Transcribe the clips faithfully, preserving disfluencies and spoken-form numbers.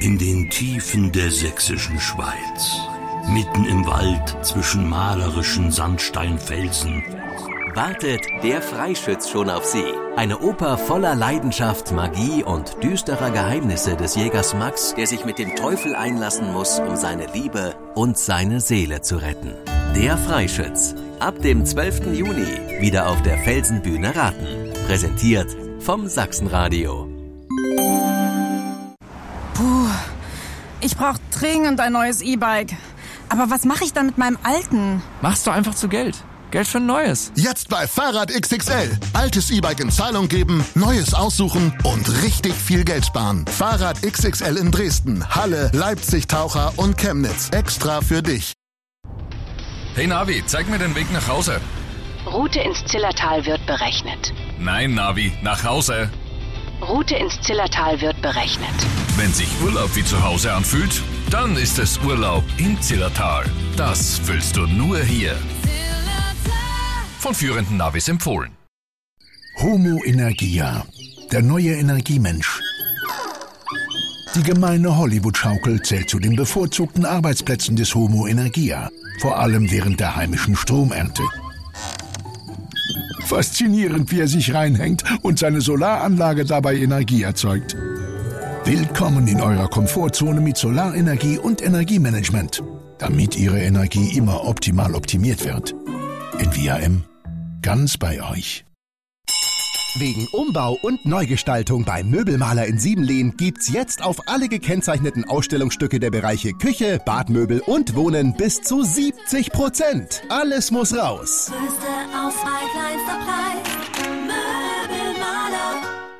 In den Tiefen der sächsischen Schweiz, mitten im Wald zwischen malerischen Sandsteinfelsen, wartet Der Freischütz schon auf Sie. Eine Oper voller Leidenschaft, Magie und düsterer Geheimnisse des Jägers Max, der sich mit dem Teufel einlassen muss, um seine Liebe und seine Seele zu retten. Der Freischütz. Ab dem zwölften Juni wieder auf der Felsenbühne Raten. Präsentiert vom Sachsenradio. Puh, ich brauche dringend ein neues E-Bike. Aber was mache ich dann mit meinem alten? Mach's doch einfach zu Geld. Geld für ein neues. Jetzt bei Fahrrad X X L. Altes E-Bike in Zahlung geben, neues aussuchen und richtig viel Geld sparen. Fahrrad X X L in Dresden, Halle, Leipzig, Taucher und Chemnitz. Extra für dich. Hey Navi, zeig mir den Weg nach Hause. Route ins Zillertal wird berechnet. Nein, Navi, nach Hause. Route ins Zillertal wird berechnet. Wenn sich Urlaub wie zu Hause anfühlt, dann ist es Urlaub im Zillertal. Das fühlst du nur hier. Von führenden Navis empfohlen. Homo Energia, der neue Energiemensch. Die gemeine Hollywood-Schaukel zählt zu den bevorzugten Arbeitsplätzen des Homo Energia, vor allem während der heimischen Stromernte. Faszinierend, wie er sich reinhängt und seine Solaranlage dabei Energie erzeugt. Willkommen in eurer Komfortzone mit Solarenergie und Energiemanagement, damit Ihre Energie immer optimal optimiert wird. N V A M, ganz bei euch. Wegen Umbau und Neugestaltung beim Möbelmaler in Siebenlehn gibt's jetzt auf alle gekennzeichneten Ausstellungsstücke der Bereiche Küche, Badmöbel und Wohnen bis zu siebzig Prozent. Alles muss raus. Größte Auswahl, kleinster Preis. Möbelmaler.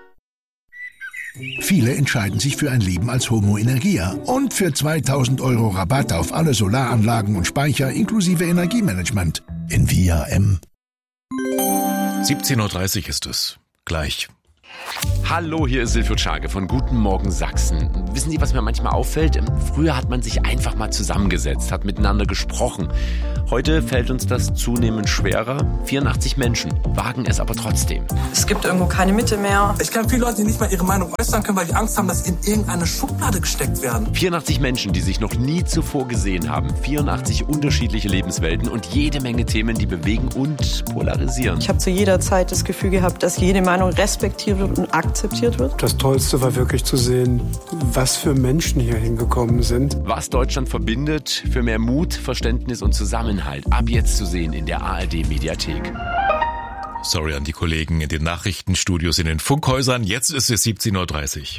Viele entscheiden sich für ein Leben als Homo Energia und für zweitausend Euro Rabatt auf alle Solaranlagen und Speicher inklusive Energiemanagement. N V A M. siebzehn Uhr dreißig ist es. Gleich. Hallo, hier ist Silvio Schage von Guten Morgen Sachsen. Wissen Sie, was mir manchmal auffällt? Früher hat man sich einfach mal zusammengesetzt, hat miteinander gesprochen. Heute fällt uns das zunehmend schwerer. vierundachtzig Menschen wagen es aber trotzdem. Es gibt irgendwo keine Mitte mehr. Ich kenne viele Leute, die nicht mal ihre Meinung äußern können, weil die Angst haben, dass sie in irgendeine Schublade gesteckt werden. vierundachtzig Menschen, die sich noch nie zuvor gesehen haben. vierundachtzig unterschiedliche Lebenswelten und jede Menge Themen, die bewegen und polarisieren. Ich habe zu jeder Zeit das Gefühl gehabt, dass jede Meinung respektiert wird und akzeptiert wird. Das Tollste war wirklich zu sehen, was für Menschen hier hingekommen sind. Was Deutschland verbindet, für mehr Mut, Verständnis und Zusammenhalt. Ab jetzt zu sehen in der A R D-Mediathek. Sorry an die Kollegen in den Nachrichtenstudios in den Funkhäusern. Jetzt ist es siebzehn Uhr dreißig.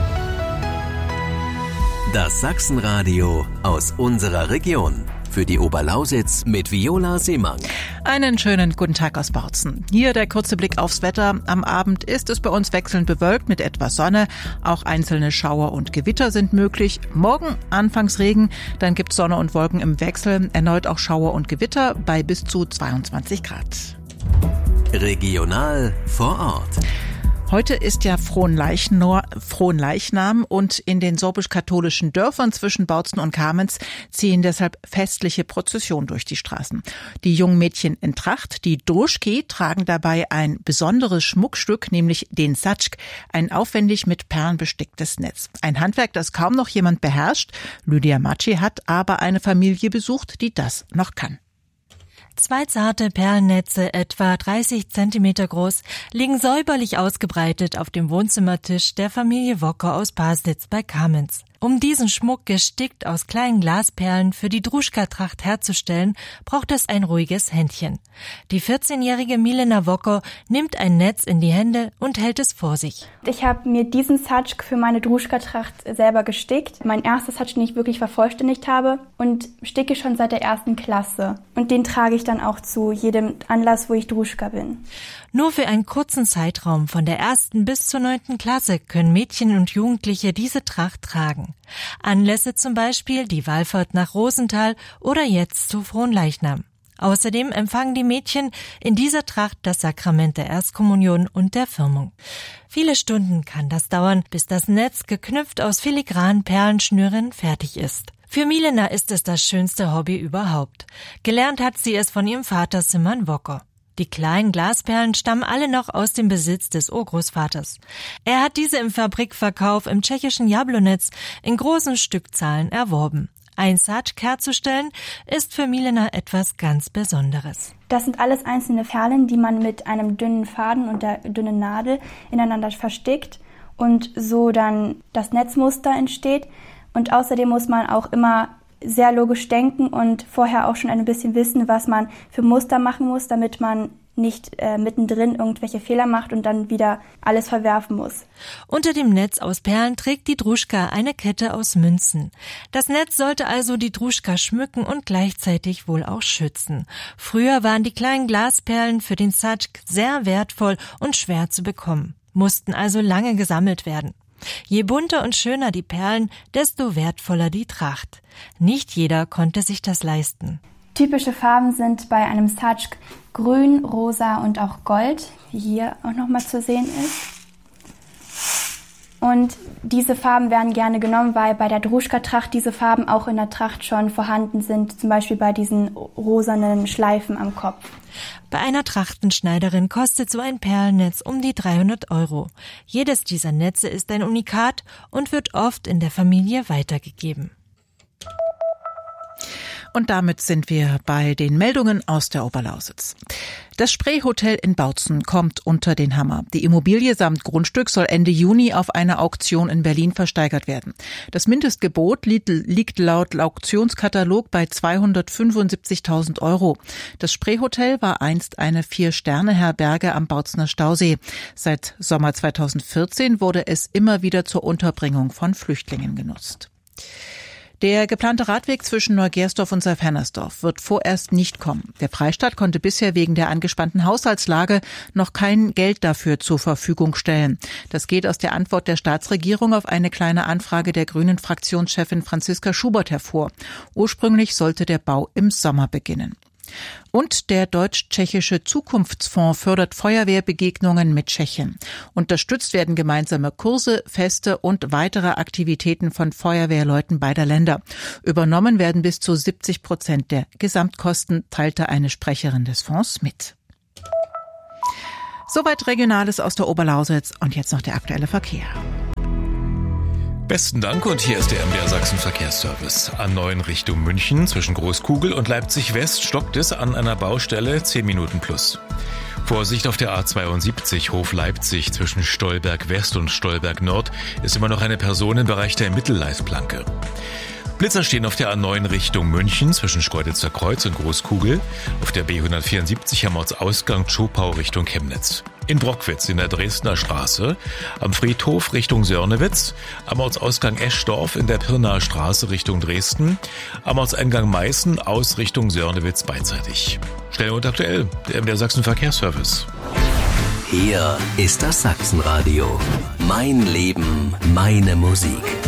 Das Sachsenradio aus unserer Region. Für die Oberlausitz mit Viola Seemann. Einen schönen guten Tag aus Bautzen. Hier der kurze Blick aufs Wetter. Am Abend ist es bei uns wechselnd bewölkt mit etwas Sonne. Auch einzelne Schauer und Gewitter sind möglich. Morgen anfangs Regen, dann gibt's Sonne und Wolken im Wechsel. Erneut auch Schauer und Gewitter bei bis zu zweiundzwanzig Grad. Regional vor Ort. Heute ist ja Fronleichnam und in den sorbisch-katholischen Dörfern zwischen Bautzen und Kamenz ziehen deshalb festliche Prozessionen durch die Straßen. Die jungen Mädchen in Tracht, die Druschki, tragen dabei ein besonderes Schmuckstück, nämlich den Satschk, ein aufwendig mit Perlen besticktes Netz. Ein Handwerk, das kaum noch jemand beherrscht. Lydia Matschi hat aber eine Familie besucht, die das noch kann. Zwei zarte Perlennetze, etwa dreißig Zentimeter groß, liegen säuberlich ausgebreitet auf dem Wohnzimmertisch der Familie Wocker aus Paslitz bei Kamenz. Um diesen Schmuck gestickt aus kleinen Glasperlen für die Druschka-Tracht herzustellen, braucht es ein ruhiges Händchen. Die vierzehnjährige Milena Wocker nimmt ein Netz in die Hände und hält es vor sich. Ich habe mir diesen Satschk für meine Druschka-Tracht selber gestickt. Mein erster Satschk, den ich wirklich vervollständigt habe, und sticke schon seit der ersten Klasse. Und den trage ich dann auch zu jedem Anlass, wo ich Druschka bin. Nur für einen kurzen Zeitraum von der ersten bis zur neunten Klasse können Mädchen und Jugendliche diese Tracht tragen. Anlässe zum Beispiel die Wallfahrt nach Rosenthal oder jetzt zu Fronleichnam. Außerdem empfangen die Mädchen in dieser Tracht das Sakrament der Erstkommunion und der Firmung. Viele Stunden kann das dauern, bis das Netz geknüpft aus filigranen Perlenschnüren fertig ist. Für Milena ist es das schönste Hobby überhaupt. Gelernt hat sie es von ihrem Vater Simon Wocker. Die kleinen Glasperlen stammen alle noch aus dem Besitz des Urgroßvaters. Er hat diese im Fabrikverkauf im tschechischen Jablonec in großen Stückzahlen erworben. Ein Sačk herzustellen ist für Milena etwas ganz Besonderes. Das sind alles einzelne Perlen, die man mit einem dünnen Faden und der dünnen Nadel ineinander verstickt und so dann das Netzmuster entsteht. Und außerdem muss man auch immer sehr logisch denken und vorher auch schon ein bisschen wissen, was man für Muster machen muss, damit man nicht äh, mittendrin irgendwelche Fehler macht und dann wieder alles verwerfen muss. Unter dem Netz aus Perlen trägt die Druschka eine Kette aus Münzen. Das Netz sollte also die Druschka schmücken und gleichzeitig wohl auch schützen. Früher waren die kleinen Glasperlen für den Sačk sehr wertvoll und schwer zu bekommen, mussten also lange gesammelt werden. Je bunter und schöner die Perlen, desto wertvoller die Tracht. Nicht jeder konnte sich das leisten. Typische Farben sind bei einem Sačk grün, rosa und auch gold, wie hier auch nochmal zu sehen ist. Und diese Farben werden gerne genommen, weil bei der Druschka-Tracht diese Farben auch in der Tracht schon vorhanden sind, zum Beispiel bei diesen rosanen Schleifen am Kopf. Bei einer Trachtenschneiderin kostet so ein Perlennetz um die dreihundert Euro. Jedes dieser Netze ist ein Unikat und wird oft in der Familie weitergegeben. Und damit sind wir bei den Meldungen aus der Oberlausitz. Das Spree-Hotel in Bautzen kommt unter den Hammer. Die Immobilie samt Grundstück soll Ende Juni auf einer Auktion in Berlin versteigert werden. Das Mindestgebot liegt laut Auktionskatalog bei zweihundertfünfundsiebzigtausend Euro. Das Spree-Hotel war einst eine Vier-Sterne-Herberge am Bautzener Stausee. Seit Sommer zweitausendvierzehn wurde es immer wieder zur Unterbringung von Flüchtlingen genutzt. Der geplante Radweg zwischen Neugersdorf und Saalfernersdorf wird vorerst nicht kommen. Der Freistaat konnte bisher wegen der angespannten Haushaltslage noch kein Geld dafür zur Verfügung stellen. Das geht aus der Antwort der Staatsregierung auf eine kleine Anfrage der grünen Fraktionschefin Franziska Schubert hervor. Ursprünglich sollte der Bau im Sommer beginnen. Und der deutsch-tschechische Zukunftsfonds fördert Feuerwehrbegegnungen mit Tschechien. Unterstützt werden gemeinsame Kurse, Feste und weitere Aktivitäten von Feuerwehrleuten beider Länder. Übernommen werden bis zu siebzig Prozent der Gesamtkosten, teilte eine Sprecherin des Fonds mit. Soweit Regionales aus der Oberlausitz und jetzt noch der aktuelle Verkehr. Besten Dank und hier ist der M D R Sachsen Verkehrsservice. A neun Richtung München zwischen Großkugel und Leipzig West stockt es an einer Baustelle zehn Minuten plus. Vorsicht auf der A zweiundsiebzig Hof Leipzig zwischen Stolberg West und Stolberg Nord ist immer noch eine Person im Bereich der Mittelleitplanke. Blitzer stehen auf der A neun Richtung München zwischen Schkeuditzer Kreuz und Großkugel, auf der B hundertvierundsiebzig am Ortsausgang Zschopau Richtung Chemnitz. In Brockwitz in der Dresdner Straße, am Friedhof Richtung Sörnewitz, am Ortsausgang Eschdorf in der Pirnaer Straße Richtung Dresden, am Ortseingang Meißen aus Richtung Sörnewitz beidseitig. Schnell und aktuell, der M D R Sachsen Verkehrsservice. Hier ist das Sachsenradio. Mein Leben, meine Musik.